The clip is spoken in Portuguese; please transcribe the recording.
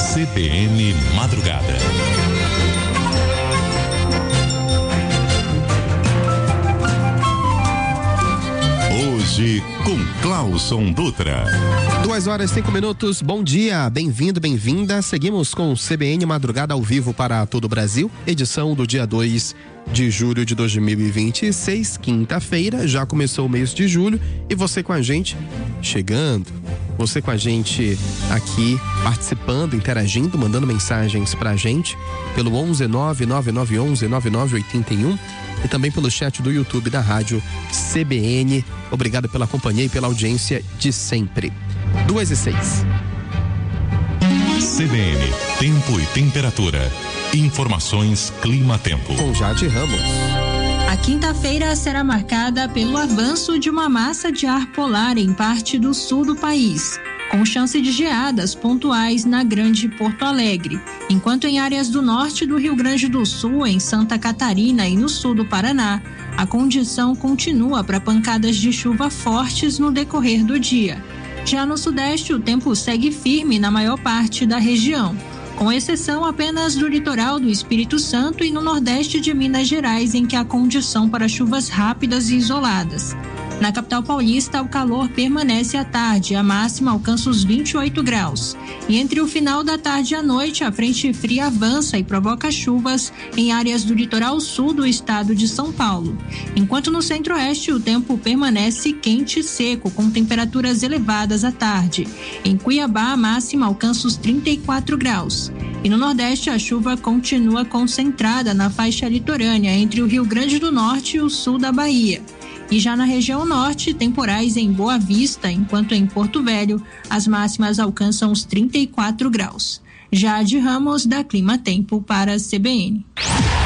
CBN Madrugada. Hoje com Clauson Dutra. 2h05. Bom dia, bem-vindo, bem-vinda. Seguimos com o CBN Madrugada ao vivo para todo o Brasil, edição do dia 2 de julho de 2026, quinta-feira. Já começou o mês de julho e você com a gente chegando, você com a gente aqui participando, interagindo, mandando mensagens pra gente pelo 11999119981 e também pelo chat do YouTube da Rádio CBN. Obrigado pela companhia e pela audiência de sempre. 2h06. CBN, tempo e temperatura. Informações Clima-Tempo. Com Jade Ramos. A quinta-feira será marcada pelo avanço de uma massa de ar polar em parte do sul do país, com chance de geadas pontuais na Grande Porto Alegre, enquanto em áreas do norte do Rio Grande do Sul, em Santa Catarina e no sul do Paraná, a condição continua para pancadas de chuva fortes no decorrer do dia. Já no sudeste, o tempo segue firme na maior parte da região, com exceção apenas do litoral do Espírito Santo e no nordeste de Minas Gerais, em que há condição para chuvas rápidas e isoladas. Na capital paulista, o calor permanece à tarde, a máxima alcança os 28 graus. E entre o final da tarde e a noite, a frente fria avança e provoca chuvas em áreas do litoral sul do estado de São Paulo. Enquanto no centro-oeste, o tempo permanece quente e seco, com temperaturas elevadas à tarde. Em Cuiabá, a máxima alcança os 34 graus. E no Nordeste, a chuva continua concentrada na faixa litorânea entre o Rio Grande do Norte e o sul da Bahia. E já na região norte, temporais em Boa Vista, enquanto em Porto Velho, as máximas alcançam os 34 graus. Jade Ramos, da Clima-Tempo, para a CBN.